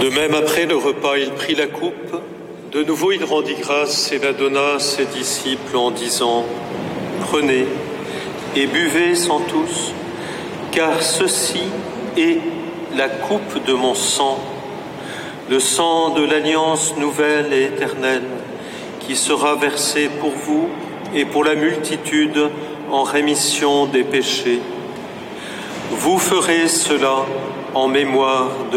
De même, après le repas, il prit la coupe. De nouveau, il rendit grâce et la donna à ses disciples en disant : « Prenez et buvez-en tous, car ceci est la coupe de mon sang, le sang de l'alliance nouvelle et éternelle, qui sera versé pour vous et pour la multitude en rémission des péchés. Vous ferez cela en mémoire de moi. »